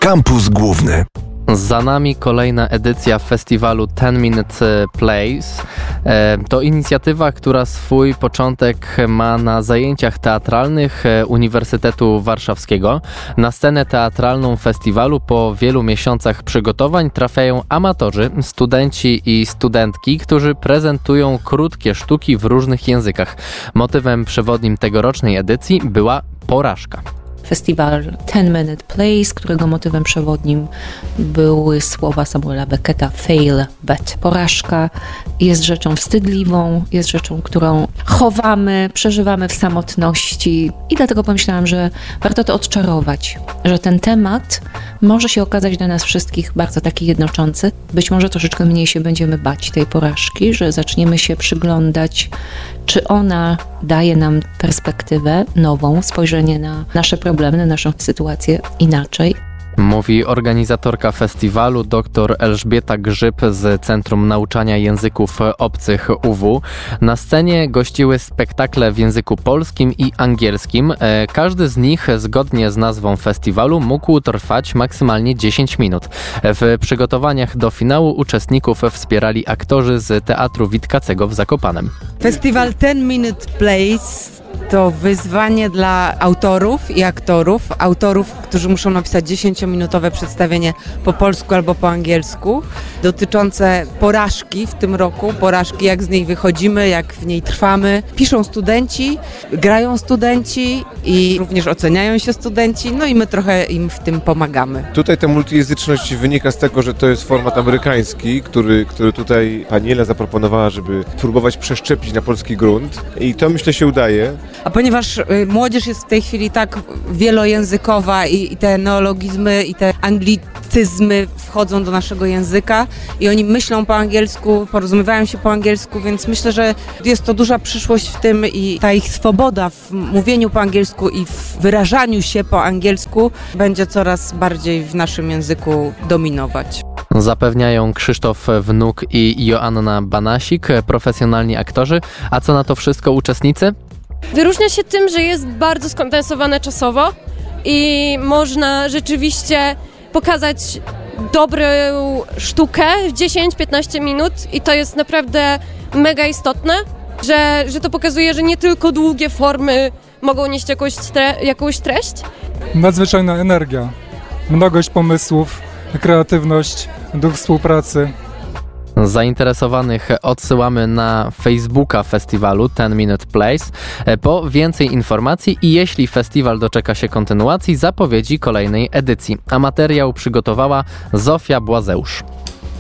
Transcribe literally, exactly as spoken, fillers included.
Kampus Główny. Za nami kolejna edycja festiwalu Ten Minute Plays. To inicjatywa, która swój początek ma na zajęciach teatralnych Uniwersytetu Warszawskiego. Na scenę teatralną festiwalu po wielu miesiącach przygotowań trafiają amatorzy, studenci i studentki, którzy prezentują krótkie sztuki w różnych językach. Motywem przewodnim tegorocznej edycji była porażka. Festiwal Ten Minute Plays, którego motywem przewodnim były słowa Samuela Becketa fail, but porażka jest rzeczą wstydliwą, jest rzeczą, którą chowamy, przeżywamy w samotności i dlatego pomyślałam, że warto to odczarować, że ten temat może się okazać dla nas wszystkich bardzo taki jednoczący. Być może troszeczkę mniej się będziemy bać tej porażki, że zaczniemy się przyglądać, czy ona daje nam perspektywę nową, spojrzenie na nasze problemy, na naszą sytuację inaczej. Mówi organizatorka festiwalu dr Elżbieta Grzyb z Centrum Nauczania Języków Obcych U W. Na scenie gościły spektakle w języku polskim i angielskim. Każdy z nich, zgodnie z nazwą festiwalu, mógł trwać maksymalnie dziesięć minut. W przygotowaniach do finału uczestników wspierali aktorzy z Teatru Witkacego w Zakopanem. Festiwal Ten Minute Plays to wyzwanie dla autorów i aktorów, autorów, którzy muszą napisać dziesięciominutowe przedstawienie po polsku albo po angielsku, dotyczące porażki w tym roku, porażki, jak z niej wychodzimy, jak w niej trwamy. Piszą studenci, grają studenci i również oceniają się studenci, no i my trochę im w tym pomagamy. Tutaj ta multijęzyczność wynika z tego, że to jest format amerykański, który, który tutaj pani Ela zaproponowała, żeby próbować przeszczepić na polski grunt i to, myślę, się udaje. A ponieważ młodzież jest w tej chwili tak wielojęzykowa i, i te neologizmy i te anglicyzmy wchodzą do naszego języka i oni myślą po angielsku, porozumiewają się po angielsku, więc myślę, że jest to duża przyszłość w tym i ta ich swoboda w mówieniu po angielsku i w wyrażaniu się po angielsku będzie coraz bardziej w naszym języku dominować. Zapewniają Krzysztof Wnuk i Joanna Banasik, profesjonalni aktorzy. A co na to wszystko uczestnicy? Wyróżnia się tym, że jest bardzo skondensowane czasowo i można rzeczywiście pokazać dobrą sztukę w dziesięć piętnaście minut i to jest naprawdę mega istotne, że, że to pokazuje, że nie tylko długie formy mogą nieść jakąś, tre- jakąś treść. Nadzwyczajna energia, mnogość pomysłów, kreatywność, duch współpracy. Zainteresowanych odsyłamy na Facebooka festiwalu Ten Minute Plays po więcej informacji i jeśli festiwal doczeka się kontynuacji, zapowiedzi kolejnej edycji. A materiał przygotowała Zofia Błazeusz.